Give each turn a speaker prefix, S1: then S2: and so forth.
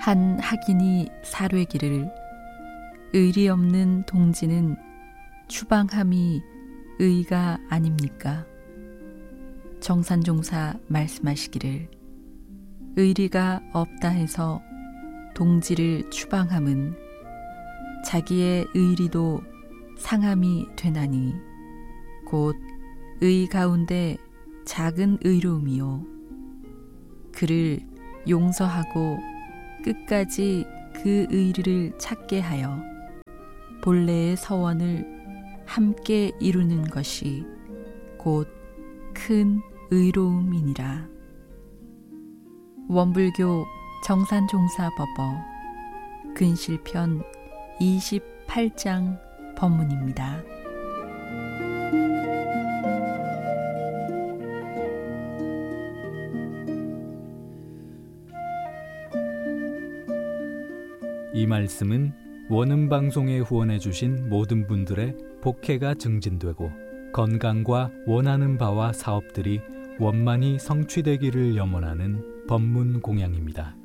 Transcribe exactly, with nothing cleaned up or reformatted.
S1: 한 학인이 사뢰기를 의리 없는 동지는 추방함이 의가 아닙니까? 정산종사 말씀하시기를 의리가 없다 해서 동지를 추방함은 자기의 의리도 상함이 되나니 곧 의 가운데 작은 의로움이요 그를 용서하고 끝까지 그 의리를 찾게 하여 본래의 서원을 함께 이루는 것이 곧 큰 의로움이니라. 원불교 정산종사법어 근실편 이십팔 장 법문입니다.
S2: 이 말씀은 원음방송에 후원해 주신 모든 분들의 복혜가 증진되고 건강과 원하는 바와 사업들이 원만히 성취되기를 염원하는 법문 공양입니다.